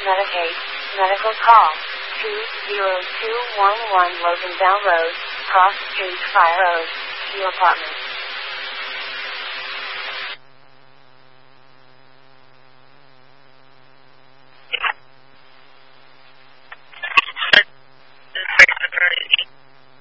Medicaid, medical call, 20211 Loganville Road, Cross Street, Fire Road, Key Apartments.